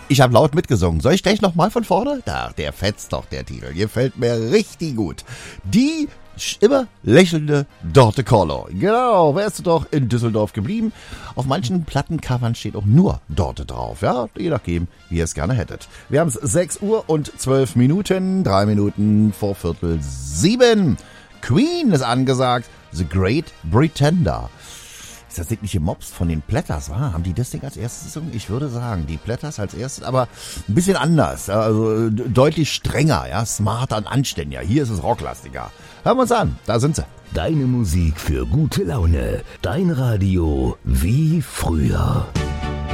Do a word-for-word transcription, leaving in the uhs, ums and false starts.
Ich habe laut mitgesungen. Soll ich gleich nochmal von vorne? Da, der fetzt doch, der Titel. Gefällt mir richtig gut. Die immer lächelnde Dorte Corlo. Genau, wärst du doch in Düsseldorf geblieben. Auf manchen Plattencovern steht auch nur Dorte drauf. Ja, je nachdem, wie ihr es gerne hättet. Wir haben es sechs Uhr und zwölf Minuten. Drei Minuten vor Viertel sieben. Queen ist angesagt. The Great Pretender. Ist das wirklich Mops von den Platters, wa? Haben die das Ding als erstes gesungen? Ich würde sagen, die Platters als erstes, aber ein bisschen anders, also deutlich strenger, ja, smarter und anständiger. Hier ist es rocklastiger. Hören wir uns an, da sind sie. Deine Musik für gute Laune, dein Radio wie früher.